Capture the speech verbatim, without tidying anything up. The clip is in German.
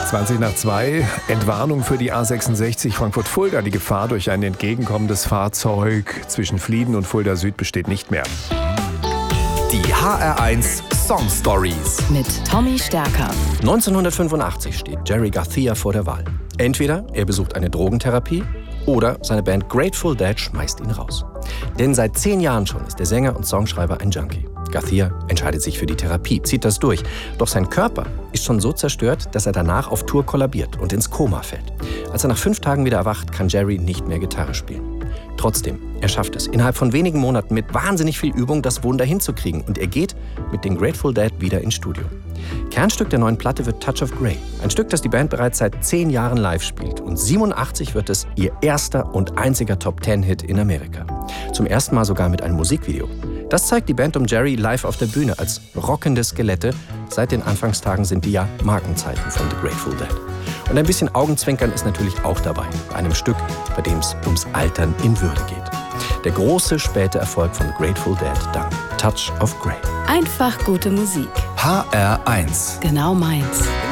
zwanzig nach zwei, Entwarnung für die A sechsundsechzig Frankfurt-Fulda. Die Gefahr durch ein entgegenkommendes Fahrzeug zwischen Flieden und Fulda Süd besteht nicht mehr. Die H R eins Song Stories mit Tommy Stärker. neunzehnhundertfünfundachtzig steht Jerry Garcia vor der Wahl. Entweder er besucht eine Drogentherapie oder seine Band Grateful Dead schmeißt ihn raus. Denn seit zehn Jahren schon ist der Sänger und Songschreiber ein Junkie. Garcia entscheidet sich für die Therapie, zieht das durch. Doch sein Körper ist schon so zerstört, dass er danach auf Tour kollabiert und ins Koma fällt. Als er nach fünf Tagen wieder erwacht, kann Jerry nicht mehr Gitarre spielen. Trotzdem, er schafft es, innerhalb von wenigen Monaten mit wahnsinnig viel Übung das Wunder hinzukriegen. Und er geht mit den Grateful Dead wieder ins Studio. Kernstück der neuen Platte wird Touch of Grey. Ein Stück, das die Band bereits seit zehn Jahren live spielt. Und siebenundachtzig wird es ihr erster und einziger Top-Ten-Hit in Amerika. Zum ersten Mal sogar mit einem Musikvideo. Das zeigt die Band um Jerry live auf der Bühne als rockende Skelette. Seit den Anfangstagen sind die ja Markenzeiten von The Grateful Dead. Und ein bisschen Augenzwinkern ist natürlich auch dabei, bei einem Stück, bei dem es ums Altern in Würde geht. Der große späte Erfolg von The Grateful Dead dank Touch of Grey. Einfach gute Musik. H R eins. Genau meins.